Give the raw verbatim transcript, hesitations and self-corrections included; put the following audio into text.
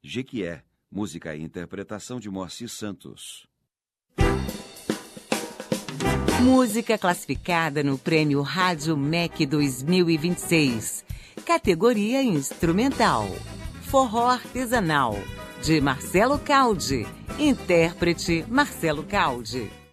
Jequié, música e interpretação de Moacir Santos. Música classificada no Prêmio Rádio M E C dois mil e vinte e seis. Categoria Instrumental. Forró Artesanal, de Marcelo Caldi. Intérprete Marcelo Caldi.